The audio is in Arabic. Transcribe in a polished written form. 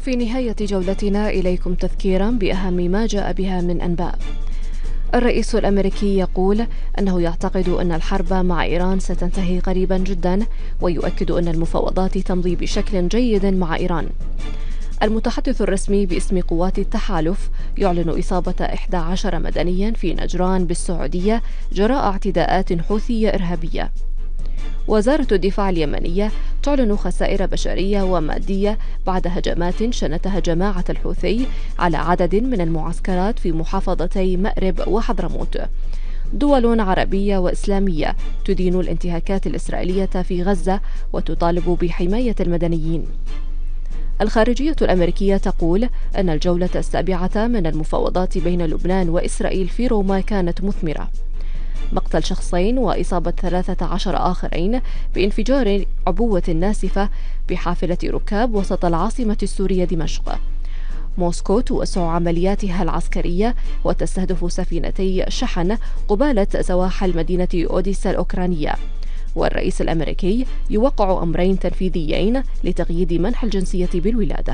في نهاية جولتنا إليكم تذكيرا بأهم ما جاء بها من أنباء. الرئيس الأمريكي يقول أنه يعتقد أن الحرب مع إيران ستنتهي قريبا جدا، ويؤكد أن المفاوضات تمضي بشكل جيد مع إيران. المتحدث الرسمي باسم قوات التحالف يعلن إصابة 11 مدنيا في نجران بالسعودية جراء اعتداءات حوثية إرهابية. وزارة الدفاع اليمنية تعلن خسائر بشرية ومادية بعد هجمات شنتها جماعة الحوثي على عدد من المعسكرات في محافظتي مأرب وحضرموت. دول عربية وإسلامية تدين الانتهاكات الإسرائيلية في غزة وتطالب بحماية المدنيين. الخارجية الأمريكية تقول أن الجولة السابعة من المفاوضات بين لبنان وإسرائيل في روما كانت مثمرة. مقتل شخصين وإصابة 13 آخرين بانفجار عبوة ناسفة بحافلة ركاب وسط العاصمة السورية دمشق. موسكو توسع عملياتها العسكرية وتستهدف سفينتي شحن قبالة سواحل مدينة أوديسا الأوكرانية. والرئيس الأمريكي يوقع أمرين تنفيذيين لتقييد منح الجنسية بالولادة.